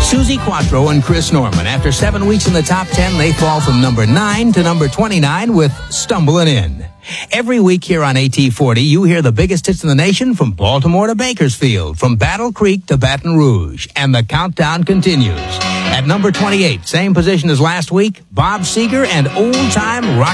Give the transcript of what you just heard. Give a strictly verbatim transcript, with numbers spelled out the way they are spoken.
Susie Quattro and Chris Norman. After seven weeks in the top ten, they fall from number nine to number twenty-nine with Stumbling In. Every week here on A T forty, you hear the biggest hits in the nation from Baltimore to Bakersfield, from Battle Creek to Baton Rouge, and the countdown continues. At number twenty-eight, same position as last week, Bob Seger and Old Time Rock.